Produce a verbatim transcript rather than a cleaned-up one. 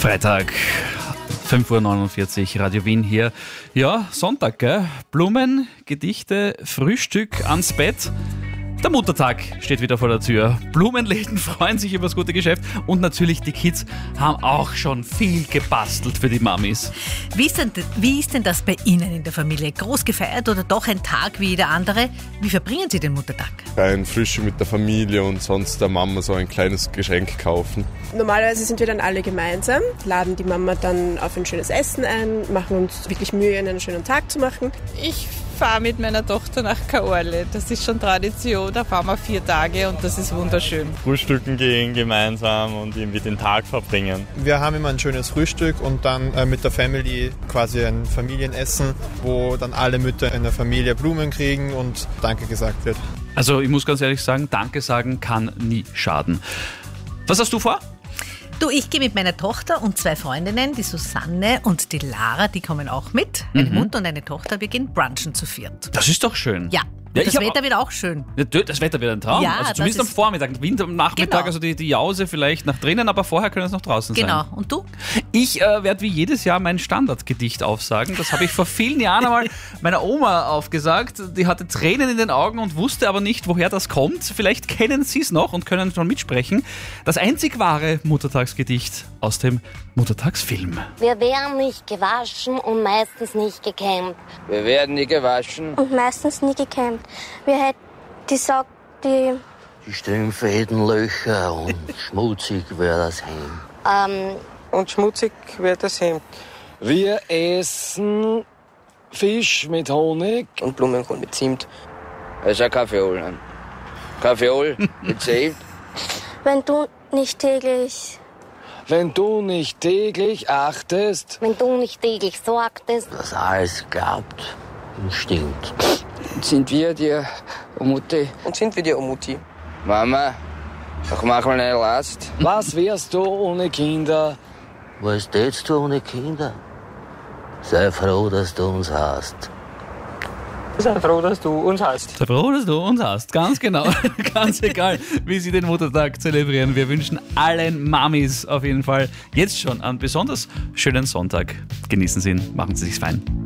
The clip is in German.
Freitag, fünf Uhr neunundvierzig, Radio Wien hier. Ja, Sonntag, gell? Blumen, Gedichte, Frühstück, ans Bett. Der Muttertag steht wieder vor der Tür. Blumenläden freuen sich über das gute Geschäft und natürlich die Kids haben auch schon viel gebastelt für die Mamis. Wie ist denn, wie ist denn das bei Ihnen in der Familie? Groß gefeiert oder doch ein Tag wie jeder andere? Wie verbringen Sie den Muttertag? Ein Frühstück mit der Familie und sonst der Mama so ein kleines Geschenk kaufen. Normalerweise sind wir dann alle gemeinsam, laden die Mama dann auf ein schönes Essen ein, machen uns wirklich Mühe, einen schönen Tag zu machen. Ich fahre mit meiner Tochter nach Kaorle. Das ist schon Tradition, da fahren wir vier Tage und das ist wunderschön. Frühstücken gehen gemeinsam und irgendwie den Tag verbringen. Wir haben immer ein schönes Frühstück und dann äh, mit der Family quasi ein Familienessen, wo dann alle Mütter in der Familie Blumen kriegen und Danke gesagt wird. Also ich muss ganz ehrlich sagen, Danke sagen kann nie schaden. Was hast du vor? Du, ich gehe mit meiner Tochter und zwei Freundinnen, die Susanne und die Lara, die kommen auch mit. Eine Mhm. Mutter und eine Tochter, wir gehen brunchen zu viert. Das ist doch schön. Ja, Ja, das ich hab Wetter auch- wird auch schön. Ja, das Wetter wird ein Traum. Ja, also das zumindest am ist- Vormittag. Wind am Nachmittag, Genau. also die, die Jause vielleicht nach drinnen, aber vorher können es noch draußen Genau. sein. Und du? Ich äh, werde wie jedes Jahr mein Standardgedicht aufsagen. Das habe ich vor vielen Jahren einmal meiner Oma aufgesagt. Die hatte Tränen in den Augen und wusste aber nicht, woher das kommt. Vielleicht kennen Sie es noch und können schon mitsprechen. Das einzig wahre Muttertagsgedicht aus dem Muttertagsfilm. Wir werden nicht gewaschen und meistens nicht gekämmt. Wir werden nie gewaschen. Und meistens nie gekämmt. Wir hätten die Sack, die... Die Strümpfe hätten Löcher und schmutzig wäre das Hemd. Ähm, Und schmutzig wird das Hemd. Wir essen Fisch mit Honig. Und Blumenkohl mit Zimt. Das ist ein Kaffeeol. Kaffeeol mit Zimt. Wenn du nicht täglich... Wenn du nicht täglich achtest. wenn du nicht täglich sorgtest. Das alles glaubt und stimmt. Sind wir dir, oh Mutti? Und sind wir die Omuti? Mama, doch mach mal eine Last. Was wärst du ohne Kinder? Was tätst du ohne Kinder? Sei froh, dass du uns hast. Sei froh, dass du uns hast. Sei froh, dass du uns hast. Ganz genau. Ganz egal, wie Sie den Muttertag zelebrieren. Wir wünschen allen Mamis auf jeden Fall jetzt schon einen besonders schönen Sonntag. Genießen Sie ihn, machen Sie sich's fein.